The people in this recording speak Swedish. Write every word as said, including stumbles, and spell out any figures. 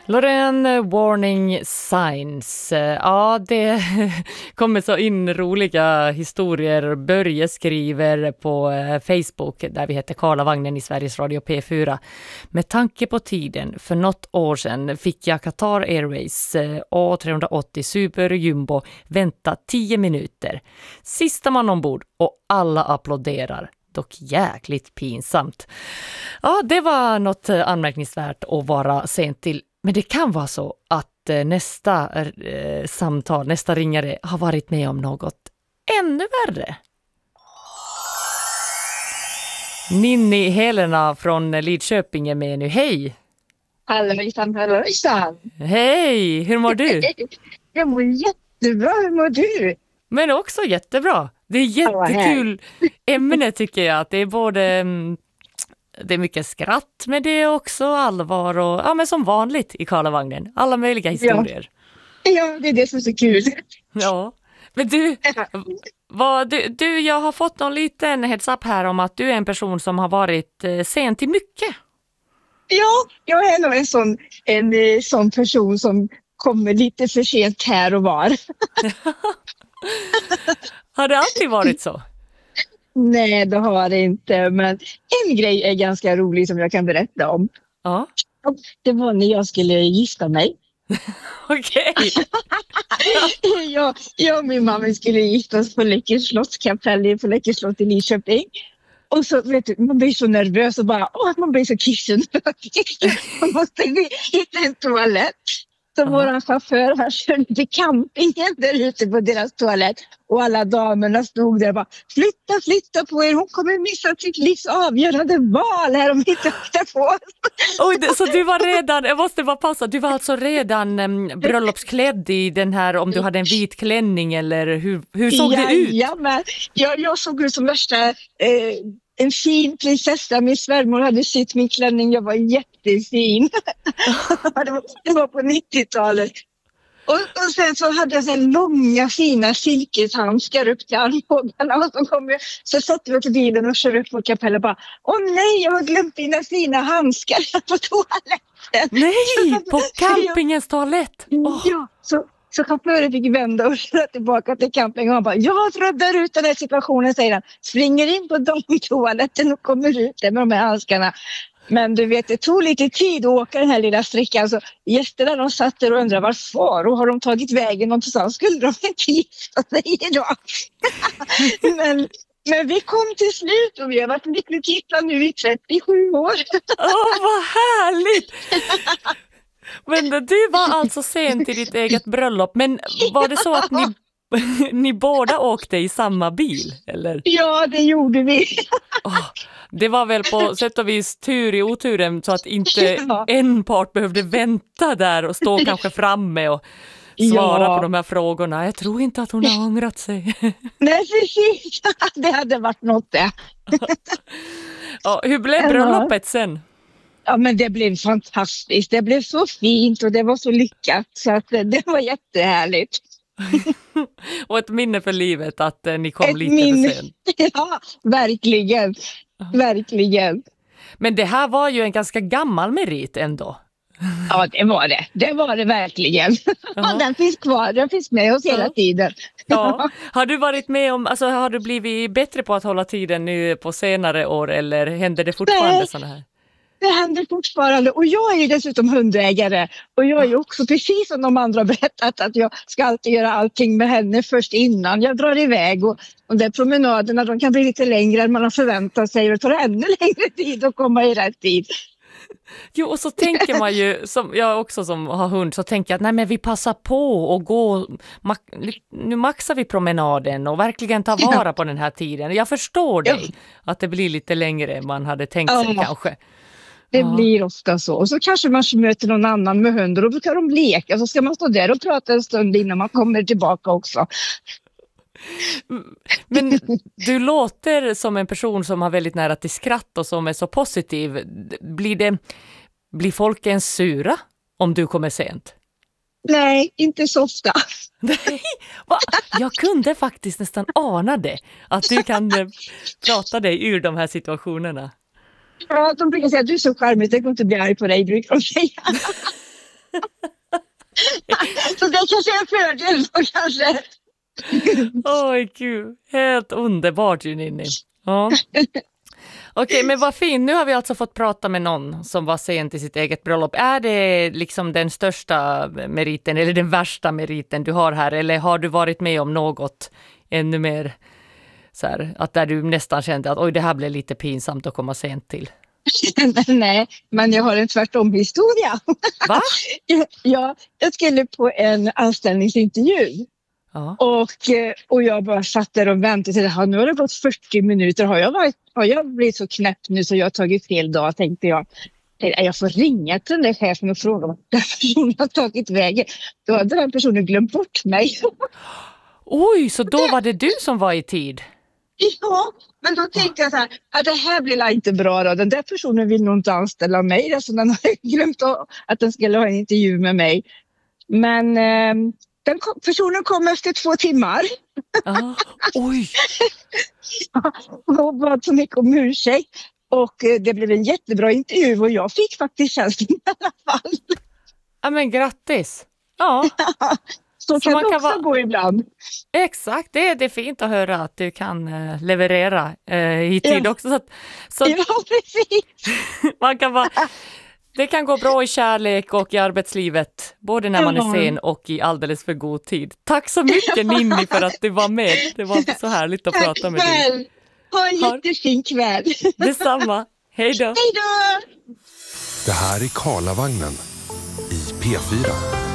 Loreen, warning signs. Ja, det kommer så in roliga historier. Börje skriver på Facebook, där vi heter Karlavagnen i Sveriges Radio P fyra. Med tanke på tiden, för något år sedan fick jag Qatar Airways A tre åttio Super Jumbo vänta tio minuter. Sista man ombord och alla applåderar. Dock jäkligt pinsamt. Ja, det var något anmärkningsvärt att vara sent till. Men det kan vara så att nästa eh, samtal, nästa ringare har varit med om något ännu värre. Ninni Helena från Lidköping är med nu. Hej! Hallåjsan, hallåjsan! Hej! Hur mår du? Jag mår jättebra, hur mår du? Men också jättebra. Det är jättekul ämne tycker jag. Att det är både... Det är mycket skratt med det också, allvar och ja, men som vanligt i Karlavagnen. Alla möjliga historier. Ja, ja det är det som är så kul. Ja, men du, vad, du, du, jag har fått någon liten heads up här om att du är en person som har varit eh, sen till mycket. Ja, jag är nog en sån, en, en sån person som kommer lite för sent här och var. Har det alltid varit så? Nej, det har det inte. Men en grej är ganska rolig som jag kan berätta om. Ja. Det var när jag skulle gifta mig. Okej. Okay. jag, jag och min mamma skulle gifta oss på Läckers slottskapell på Läckers slott i Lidköping. Och så vet du, man blir så nervös och bara, åh, man blir så kissen. Man måste hitta en toalett. Så uh-huh. Våran chaufför här körde till campingen där ute på deras toalett. Och alla damerna stod där och bara, flytta, flytta på er. Hon kommer missa sitt livs avgörande val här om vi inte flyttar på oss. Oj, så du var redan, jag måste bara passa, du var alltså redan um, bröllopsklädd i den här, om du hade en vit klänning eller hur, hur såg ja, det ut? Ja, men jag, jag såg ut som värsta... Eh, en fin prinsessa, min svärmor hade sytt min klänning, jag var jättefin. det, var, det var på nittiotalet. Och, och sen så hade jag så långa fina silkeshandskar upp till armbågarna. Och så, kom jag, så satt vi till bilen och körde upp på kapellen och bara, åh nej, jag har glömt dina fina handskar på toaletten. Nej, på campingens toalett. Oh. Ja, så... Så chauffören fick vända och köra tillbaka till campingen och han bara, jag räddar ut den här situationen, säger han. Springer in på toaletten och kommer ut där med de här handskarna. Men du vet, det tog lite tid att åka den här lilla sträckan. Så gästerna de satt där och undrade varför och har de tagit vägen någonstans? Skulle de inte gifta sig idag? men, men vi kom till slut och vi har varit lyckligt gifta nu i trettiosju år. Åh, oh, vad härligt! Men du var alltså sen till ditt eget bröllop. Men var det så att ni, ni båda åkte i samma bil? Eller? Ja, det gjorde vi. Oh, det var väl på sätt och vis tur i oturen så att inte ja. en part behövde vänta där och stå kanske framme och svara ja. på de här frågorna. Jag tror inte att hon har ångrat sig. Nej, precis. Det hade varit något det. Ja, hur blev bröllopet sen? Ja, men det blev fantastiskt. Det blev så fint och det var så lyckat. Så att det var jättehärligt. Och ett minne för livet att eh, ni kom ett lite minne. för sent. Ja, verkligen. Verkligen. Men det här var ju en ganska gammal merit ändå. Ja, det var det. Det var det verkligen. Ja, den finns kvar. Den finns med oss hela ja. tiden. Ja. Har du varit med om, alltså har du blivit bättre på att hålla tiden nu på senare år eller händer det fortfarande sådana här? Det händer fortfarande och jag är ju dessutom hundägare och jag är ju också precis som de andra berättat att jag ska alltid göra allting med henne först innan jag drar iväg och, och de promenaderna de kan bli lite längre än man har förväntat sig och det tar ännu längre tid att komma i rätt tid. Jo, och så tänker man ju, som jag också som har hund, så tänker jag att nej men vi passar på och gå, nu maxar vi promenaden och verkligen ta vara ja. på den här tiden. Jag förstår dig ja. att det blir lite längre än man hade tänkt sig ja. kanske. Det ja. blir ofta så. Och så kanske man möter någon annan med hundar och då brukar de leka. Så ska man stå där och prata en stund innan man kommer tillbaka också. Men du låter som en person som har väldigt nära till skratt och som är så positiv. Blir, det, blir folk ens sura om du kommer sent? Nej, inte så ofta. Nej, va? Jag kunde faktiskt nästan ana det. Att du kan prata dig ur de här situationerna. Ja, de brukar säga att du är så charmig, jag kommer inte bli arg på dig, brukar de säga. Så det kanske är en fördel då kanske. Oj, gud. Helt underbart ju, Ninni. Ja. Okej, men vad fint. Nu har vi alltså fått prata med någon som var sen till sitt eget bröllop. Är det liksom den största meriten eller den värsta meriten du har här? Eller har du varit med om något ännu mer så här, att där du nästan kände att oj, det här blev lite pinsamt att komma sent till? Nej, men jag har en tvärtom historia. Va? Ja, jag skulle på en anställningsintervju. Ja. Och, och jag bara satt där och väntade till det. Nu har det gått fyrtio minuter. Har jag, varit, har jag blivit så knäpp nu så jag har tagit fel dag, tänkte jag. Jag får ringa till den där chefen och fråga vad den personen har tagit vägen. Då hade den personen glömt bort mig. Oj, så då var det du som var i tid? Ja, men då tänkte jag så här, att det här blir inte bra då. Den där personen vill nog inte anställa mig. Alltså den har glömt att den skulle ha en intervju med mig. Men eh, den kom, personen kom efter två timmar. Ah, oj! Och bad så mycket om ursäkt. Och eh, det blev en jättebra intervju och jag fick faktiskt tjänsten i alla fall. Ja, men grattis! Ja. Så, så kan man det också kan gå ibland. Exakt, det är, det är fint att höra att du kan uh, leverera uh, i tid ja. också. Så att, så ja, precis. man kan vara, det kan gå bra i kärlek och i arbetslivet, både när man är sen och i alldeles för god tid. Tack så mycket Ninni för att du var med. Det var så härligt att Tack prata med dig. Tack Ha en jättefin kväll. Detsamma. Hej då. Hej då. Det här är Karlavagnen i P fyra.